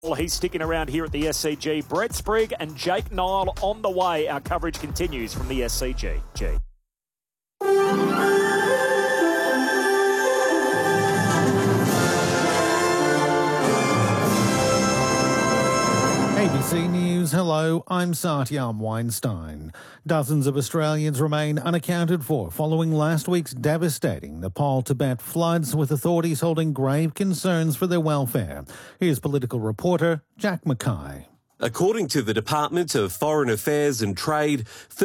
Well, he's sticking around here at the SCG. Brett Sprigg and Jake Nile on the way. Our coverage continues from the SCG. ABC News, hello, I'm Satyam Weinstein. Dozens of Australians remain unaccounted for following last week's devastating Nepal-Tibet floods, with authorities holding grave concerns for their welfare. Here's political reporter Jack Mackay. According to the Department of Foreign Affairs and Trade,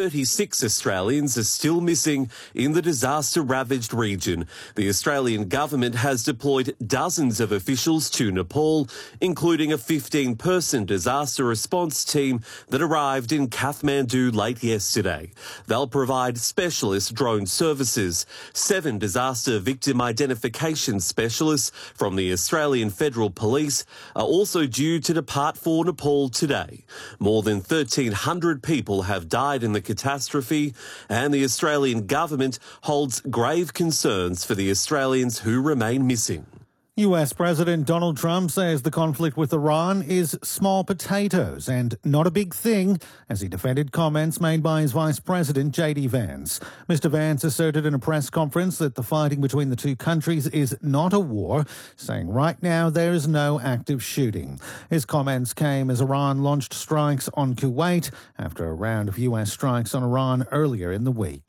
36 Australians are still missing in the disaster-ravaged region. The Australian government has deployed dozens of officials to Nepal, including a 15-person disaster response team that arrived in Kathmandu late yesterday. They'll provide specialist drone services. 7 disaster victim identification specialists from the Australian Federal Police are also due to depart for Nepal today. More than 1,300 people have died in the catastrophe, and the Australian government holds grave concerns for the Australians who remain missing. US President Donald Trump says the conflict with Iran is small potatoes and not a big thing, as he defended comments made by his Vice President J.D. Vance. Mr. Vance asserted in a press conference that the fighting between the two countries is not a war, saying right now there is no active shooting. His comments came as Iran launched strikes on Kuwait after a round of US strikes on Iran earlier in the week.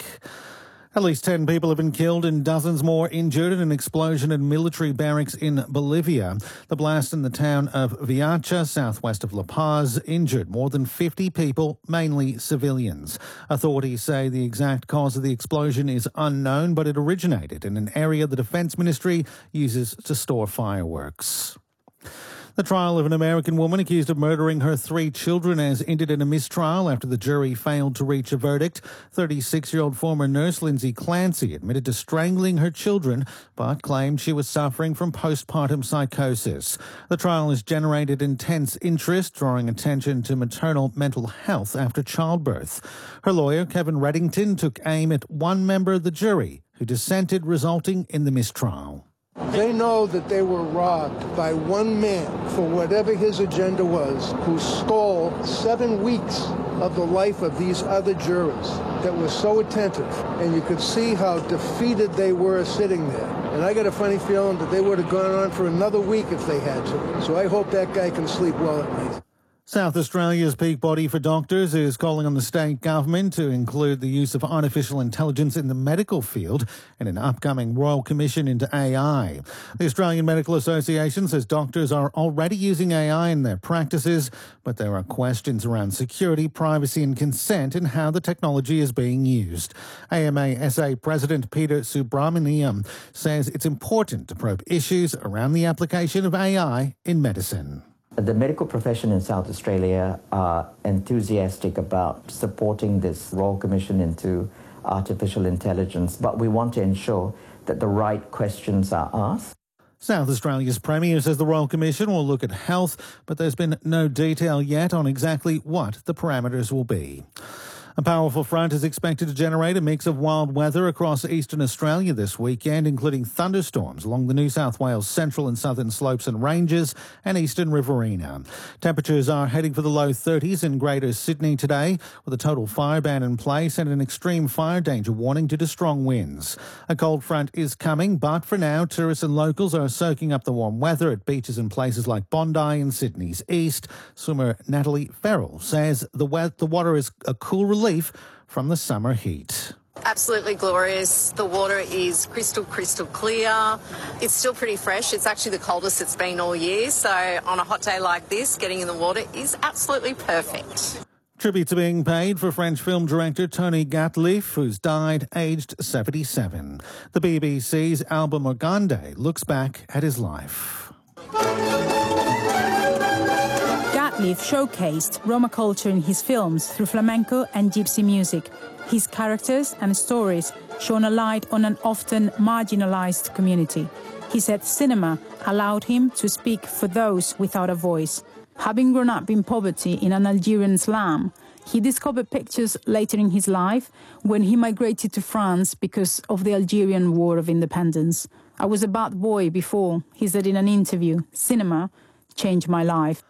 At least 10 people have been killed and dozens more injured in an explosion in military barracks in Bolivia. The blast in the town of Viacha, southwest of La Paz, injured more than 50 people, mainly civilians. Authorities say the exact cause of the explosion is unknown, but it originated in an area the Defense Ministry uses to store fireworks. The trial of an American woman accused of murdering her 3 children has ended in a mistrial after the jury failed to reach a verdict. 36-year-old former nurse Lindsay Clancy admitted to strangling her children, but claimed she was suffering from postpartum psychosis. The trial has generated intense interest, drawing attention to maternal mental health after childbirth. Her lawyer, Kevin Reddington, took aim at one member of the jury who dissented, resulting in the mistrial. They know that they were robbed by one man for whatever his agenda was, who stole 7 weeks of the life of these other jurors that were so attentive. And you could see how defeated they were sitting there. And I got a funny feeling that they would have gone on for another week if they had to. So I hope that guy can sleep well at night. South Australia's peak body for doctors is calling on the state government to include the use of artificial intelligence in the medical field in an upcoming Royal Commission into AI. The Australian Medical Association says doctors are already using AI in their practices, but there are questions around security, privacy and consent in how the technology is being used. AMA SA President Peter Subramaniam says it's important to probe issues around the application of AI in medicine. The medical profession in South Australia are enthusiastic about supporting this Royal Commission into artificial intelligence, but we want to ensure that the right questions are asked. South Australia's Premier says the Royal Commission will look at health, but there's been no detail yet on exactly what the parameters will be. A powerful front is expected to generate a mix of wild weather across eastern Australia this weekend, including thunderstorms along the New South Wales central and southern slopes and ranges and eastern Riverina. Temperatures are heading for the low 30s in Greater Sydney today, with a total fire ban in place and an extreme fire danger warning due to strong winds. A cold front is coming, but for now, tourists and locals are soaking up the warm weather at beaches in places like Bondi and Sydney's east. Swimmer Natalie Farrell says the water is a cool relief from the summer heat. Absolutely glorious. The water is crystal clear. It's still pretty fresh. It's actually the coldest it's been all year. So on a hot day like this, getting in the water is absolutely perfect. Tributes are being paid for French film director Tony Gatliff, who's died aged 77. The BBC's Alba Morgande looks back at his life. Gatliff showcased Roma culture in his films through flamenco and gypsy music. His characters and stories shone a light on an often marginalized community. He said cinema allowed him to speak for those without a voice. Having grown up in poverty in an Algerian slum, he discovered pictures later in his life when he migrated to France because of the Algerian War of Independence. I was a bad boy before, he said in an interview. Cinema changed my life.